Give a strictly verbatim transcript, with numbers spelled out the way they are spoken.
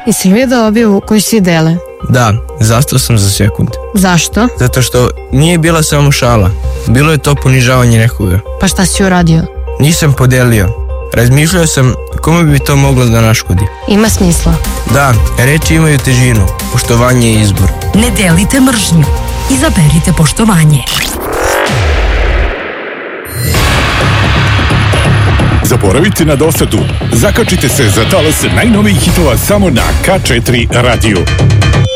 Jesi li vidio objavu koju svi dele? Da, zastao sam za sekund. Zašto? Zato što nije bila samo šala. Bilo je to ponižavanje nekoga. Pa šta si uradio? Nisam podelio. Razmišljao sam kome bi to moglo da naškodi. Ima smisla. Da, reči imaju težinu. Poštovanje je izbor. Ne delite mržnju. Izaberite poštovanje. Zaboravite na dosadu. Zakačite se za talas najnovijih hitova samo na K četiri Radio.